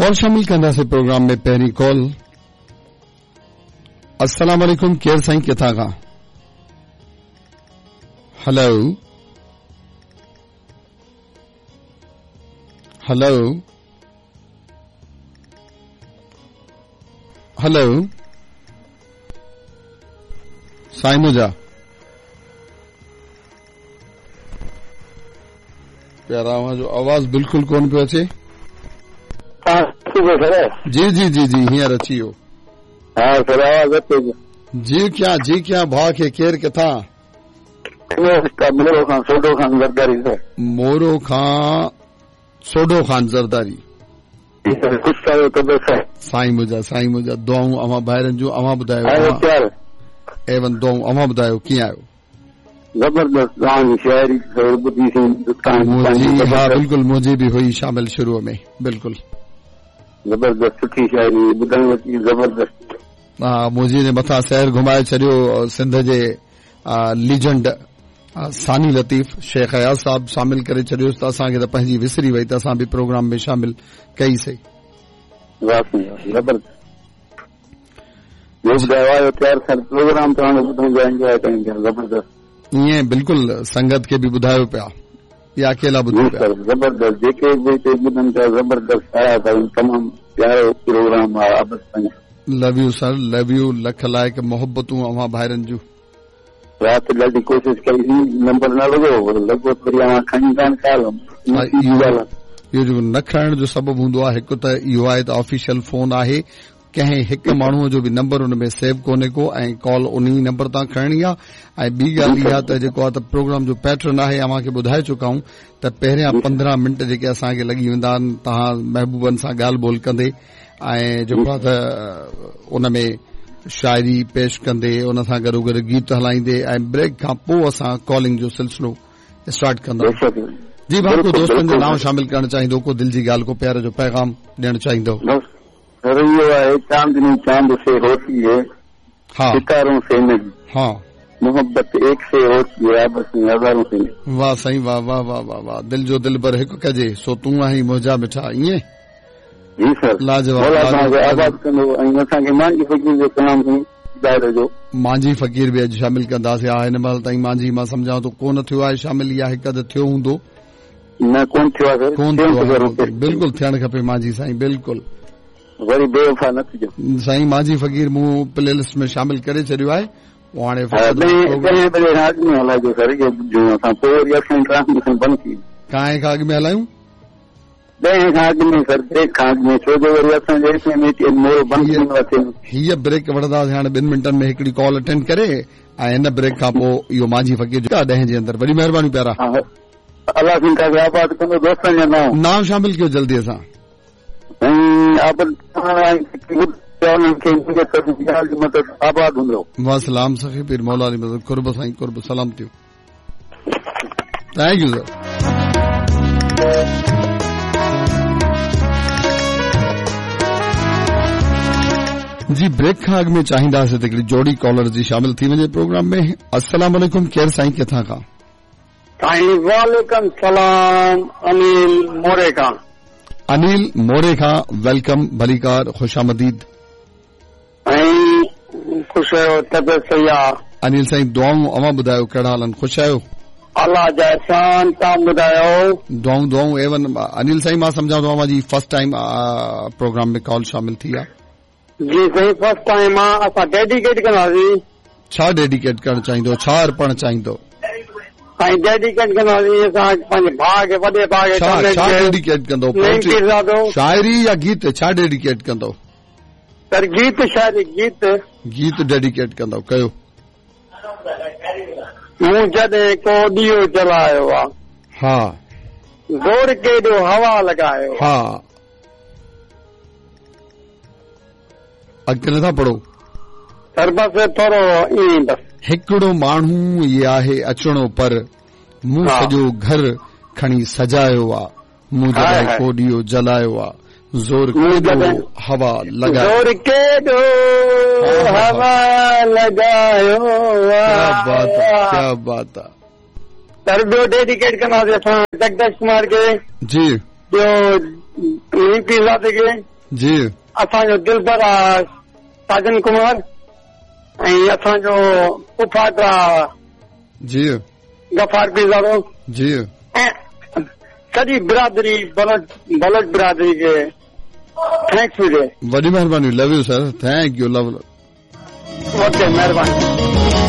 Call शामिल कंदासीं programme में। पहिरीं कॉल। अस्सलाम वालेकुम, केर साईं किथां खां? हेलो हेलो हेलो साईं मुजा प्यारा जो आवाज़ बिल्कुल कोन पियो अचे। जी जी जी जी हींअर अची वियो। जी क्या भाउ खे केर किथां? मोरो खां सोडो खान ज़रदारी। साईं मुंहिंजा दुआऊं अवां ॿाहिरनि जूं। अवां ॿुधायो एवन दुआऊं। अवां ॿुधायो कीअं आहियो? हा बिल्कुल मुंहिंजी बि हुई शामिल शुरूअ में। बिल्कुल जबरदस्त सुठी शायरी ॿुधण जबरदस्त। हा मुंहिंजी ने मथां सैर घुमाए छॾियो। सिंध जे लीजेंड सानी लतीफ़ शेख अयाज़ साहब शामिल करे छॾियोसि त असांखे त पंहिंजी विसरी वई त असां बि प्रोग्राम में शामिल कईसीं। ईअं बिल्कुल संगत खे बि ॿुधायो पिया या अकेला ॿुधो पिया? जबरदस्त जेके ॿुधनि पिया जबरदस्त आया तमामु प्यारो प्रोग्राम आहे। Love U sir, love U. लख लाइक मोहब्बतूं अवां भाइरनि जूं। राति ॾाढी कोशिशि कई, नंबर न लॻो वरी खणी इहो जेको न खणण जो सबबु हूंदो आहे, हिकु त इहो आहे त ऑफिशियल फोन आहे, कंहिं हिकु माण्हूअ जो बि नंबर हुन में सेव कोन्हे को ऐं कॉल उन नंबर तां खणणी आहे। ऐं ॿी ॻाल्हि इहा त जेको आहे त प्रोग्राम जो पैटर्न आहे अव्हांखे ॿुधाए चुका आहियूं त पहिरियां 15 मिंट जेके असांखे लॻी वेंदा आहिनि तव्हां महबूबनि सां ॻाल्हि ॿोल कंदे ऐं जेको आहे त उन में शायरी पेश कंदे उन सां गॾोगॾु गीत हलाईंदे ऐं ब्रेक खां पोइ असां कॉलिंग जो सिलसिलो स्टार्ट कंदा। जी भाउ को दोस्तनि जो नाम शामिल करणु चाहींदो, को दिल जी ॻाल्हि, को प्यार जो पैगाम ॾियणु चाहींदो? चांदनी चांद से होती है, सितारों से नहीं। हाँ मोहब्बत एक से होती है, बस हज़ारों से नहीं। वाह साईं वाह वाह वाह वाह वाह। दिल जो दिल भर हिकु कजे, सो तूं आहीं मुंहिंजा मिठा। ईअं जी सर, मांझी फ़कीर बि अॼु शामिल कंदासीं। हिन महिल ताईं मांझी मां सम्झां थो कोन थियो आहे शामिल, या हिकु अधु थियो हूंदो? न कोन थियो आहे। बिल्कुल थियणु खपे मांझी साईं, बिल्कुल। वरी बेवफा न थिजो साईं। मांझी फ़कीर मूं प्ले लिस्ट में शामिल करे छॾियो आहे। हाणे काएं खां अॻु में हलायूं? हीअ ब्रेक वठंदासीं हाणे 2 मिंटनि में हिकिड़ी कॉल अटेंड करे ऐं हिन ब्रेक खां पोइ इहो मांझी फ़कीर जो 10 जे अंदरि। वॾी महिरबानी प्यारा। नाम शामिल कयो जल्दी सां। सलाम सखी पीर मौला अली मदद कुर्ब साईं कुर्ब सलाम थियो। Thank U sir. जी ब्रेक खां अॻु में चाहींदासीं त हिकिड़ी जोड़ी कॉलर जी शामिल थी वञे प्रोग्राम में। अस्सलाम वालेकुम, केर साईं किथां खां? वालेकुम सलाम, अनिल मोरे खां। अनिल मोरे खां वेलकम, भलीकार, खुशामदीद। ख़ुश आहियो? तबियत सही आहे? अनिल साईं दुआऊं। अवां ॿुधायो कहिड़ा हाल आहिनि? ख़ुशि आहियो? अल्लाह जा एहसान, तव्हां ॿुधायो? दुआऊं एवन। अनिल साईं मां सम्झां थो अवां जी फर्स्ट टाइम प्रोग्राम में कॉल शामिल थी आहे? जी साईं फर्स्ट टाइम आहे। असां डेडिकेट कंदासीं। छा डेडिकेट करणु चाहींदो, छा अर्पण चाहींदो? साईं डेडिकेट कंदासीं असां पंहिंजे भाउ खे, वॾे भाउ खे। छा डेडिकेट कंदो? शायरी या गीत? छा डेडिकेट कंदो? सर गीत, शायरी। गीत डेडिकेट कंदो, कयो। मूं जॾहिं को ॾीओ जलायो आहे, हा ज़ोर केॾो हवा लॻायो। हा अॻिते नथा पढ़ो सर? बसि थोरो ईअं बसि। हिकिड़ो माण्हू ये आहे अचणो पर मूं सॼो घर खणी सजायो आहे, मूं जॾहिं को ॾीओ जलायो आहे, ज़ोर केॾो हवा लॻायो। ज़ोर केॾो हवा लॻायो। क्या बात आहे। सर ॿियो डेडिकेट कंदासीं असां जगदीश कुमार खे। जी। ॿियो रीति ज़ात खे। जी असांजो दिलबर आहे साजन कुमार ऐं असांजो उफात आहे जी गफ़ार पीज़ारो जी ऐं सॼी बिरादरी बलोच बिरादरी खे थैंक्स हुजे। वॾी महिरबानी। Love U sir. Thank U. Love okay महिरबानी।